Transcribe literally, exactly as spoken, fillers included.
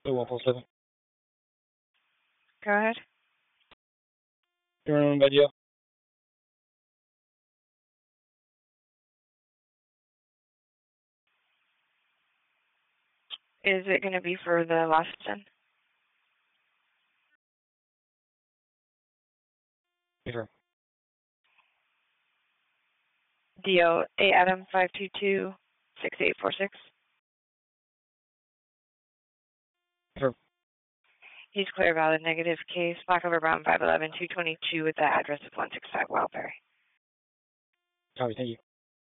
Oh, one four seven. Go ahead. You're on video. Is it going to be for the Washington? Sure. D O eight Adam five two two six eight four six. Sure. He's clear about a negative case. Black over brown five eleven two twenty-two with the address of one six five Wildberry. Copy. Thank you.